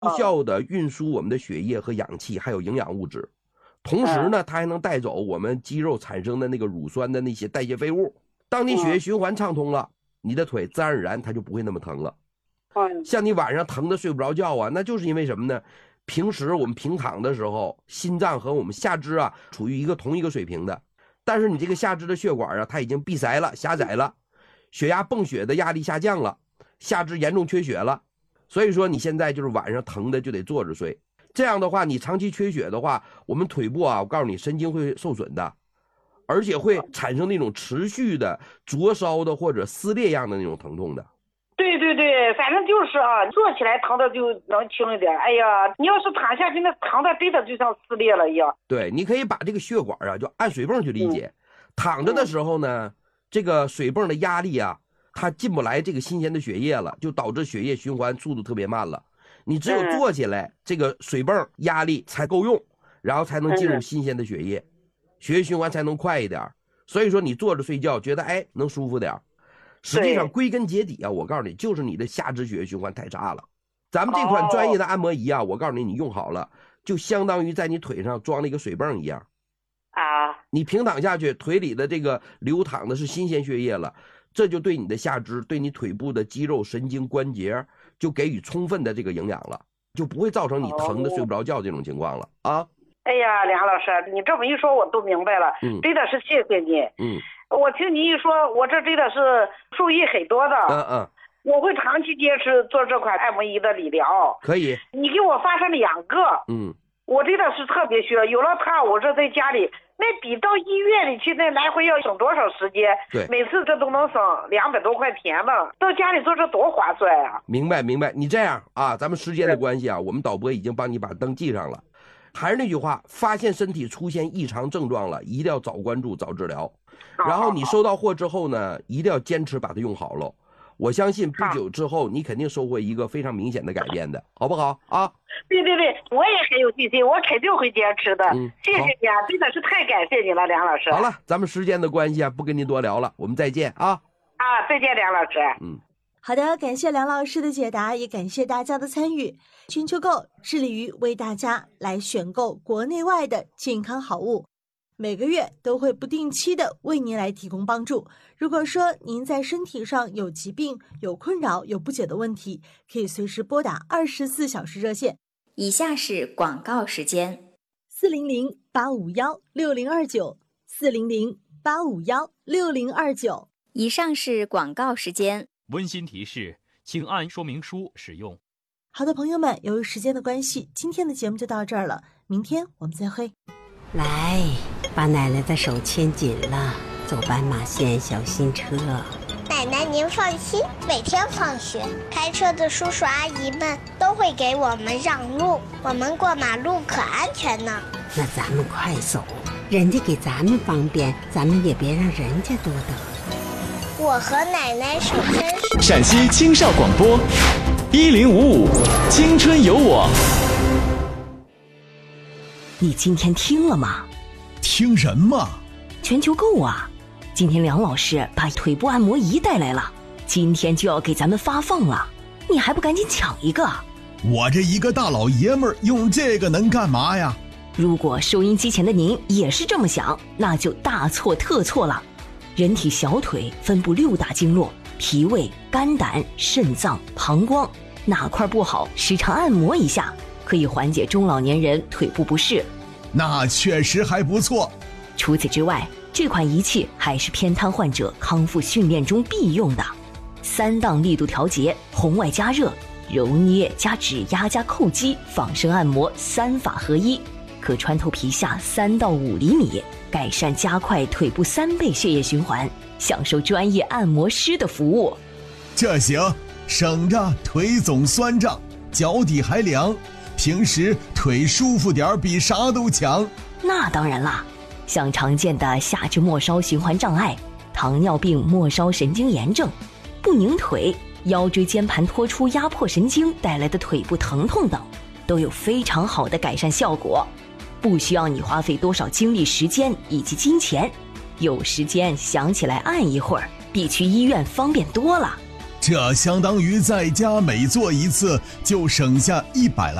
有效的运输我们的血液和氧气，还有营养物质。同时呢，它还能带走我们肌肉产生的那个乳酸的那些代谢废物。当你血液循环畅通了，你的腿自然而然它就不会那么疼了。像你晚上疼的睡不着觉啊，那就是因为什么呢？平时我们平躺的时候，心脏和我们下肢啊处于同一个水平的，但是你这个下肢的血管啊，它已经闭塞了、狭窄了，血压泵血的压力下降了，下肢严重缺血了。所以说你现在就是晚上疼的就得坐着睡。这样的话，你长期缺血的话，我们腿部啊，我告诉你，神经会受损的，而且会产生那种持续的灼烧的或者撕裂样的那种疼痛的。 对对对，反正就是啊，坐起来疼的就能轻一点。哎呀，你要是躺下去，那疼的真的就像撕裂了一样。 对，你可以把这个血管啊，就按水泵去理解。躺着的时候呢，这个水泵的压力啊，它进不来这个新鲜的血液了，就导致血液循环速度特别慢了。你只有坐起来，这个水泵压力才够用，然后才能进入新鲜的血液，血液循环才能快一点。所以说你坐着睡觉，觉得能舒服点。实际上归根结底啊，我告诉你，就是你的下肢血液循环太差了。咱们这款专业的按摩仪啊，我告诉你，你用好了，就相当于在你腿上装了一个水泵一样。你平躺下去，腿里的这个流淌的是新鲜血液了，这就对你的下肢，对你腿部的肌肉、神经、关节就给予充分的这个营养了，就不会造成你疼的睡不着觉这种情况了啊。 哎呀，梁老师，你这么一说我都明白了，真的是谢谢你。我听你一说，我这真的是受益很多的。我会长期坚持做这款按摩仪的理疗。 可以， 你给我发上2个。我真的是特别需要，有了它，我这在家里那比到医院里去那来回要省多少时间？ 对， 每次这都能省200多块钱呢，到家里做这多划算啊！ 明白。你这样啊，咱们时间的关系啊，我们导播已经帮你把灯记上了。还是那句话，发现身体出现异常症状了，一定要早关注、早治疗。然后你收到货之后呢，一定要坚持把它用好了。我相信不久之后，你肯定收获一个非常明显的改变的，好不好啊？ 对，我也很有信心，我肯定会坚持的。谢谢你啊，真的是太感谢你了，梁老师。 好了，咱们时间的关系啊，不跟您多聊了，我们再见啊。 再见，梁老师。 好的，感谢梁老师的解答，也感谢大家的参与。全球购致力于为大家来选购国内外的健康好物，每个月都会不定期的为您来提供帮助。如果说您在身体上有疾病、有困扰、有不解的问题，可以随时拨打24小时热线。 以下是广告时间 ：400-851-6029 400-851-6029。 以上是广告时间。 温馨提示，请按说明书使用。 好的，朋友们，由于时间的关系，今天的节目就到这儿了，明天我们再会。 来，把奶奶的手牵紧了，走斑马线，小心车。 奶奶您放心，每天放学，开车的叔叔阿姨们都会给我们让路，我们过马路可安全呢。 那咱们快走，人家给咱们方便，咱们也别让人家多等。 我和奶奶手牵手。 陕西青少广播1055青春有我。 你今天听了吗？ 听什么？ 全球购啊！今天梁老师把腿部按摩仪带来了，今天就要给咱们发放了，你还不赶紧抢一个？ 我这一个大老爷们儿用这个能干嘛呀？ 如果收音机前的您也是这么想，那就大错特错了。人体小腿分布6大经络，脾胃、肝胆、肾脏、膀胱，哪块不好，时常按摩一下，可以缓解中老年人腿部不适。 那确实还不错。 除此之外，这款仪器还是偏瘫患者康复训练中必用的，3档力度调节、红外加热、揉捏加指压加叩击、仿生按摩3法合一，可穿透皮下3到5厘米，改善加快腿部3倍血液循环，享受专业按摩师的服务。 这行，省着腿总酸胀，脚底还凉，平时腿舒服点比啥都强。 那当然啦，像常见的下肢末梢循环障碍、糖尿病末梢神经炎症、不拧腿、腰椎间盘突出压迫神经带来的腿部疼痛等，都有非常好的改善效果，不需要你花费多少精力、时间以及金钱，有时间想起来按一会儿，比去医院方便多了。 这相当于在家每做一次就省下100来